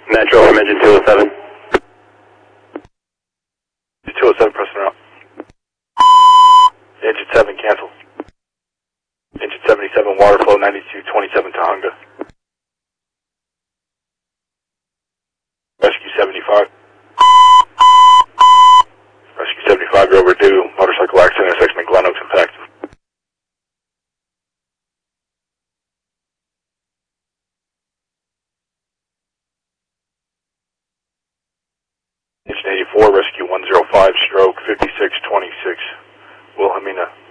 Metro from engine 207. 207, pressing out. Engine 7, cancel. Engine 77, water flow 9227 Tahunga. Rescue 75. Rescue 75, you're overdue. Motorcycle accident, intersection of Glen Oaks and Paxton. Engine 84, rescue 105, stroke 5626, Wilhelmina.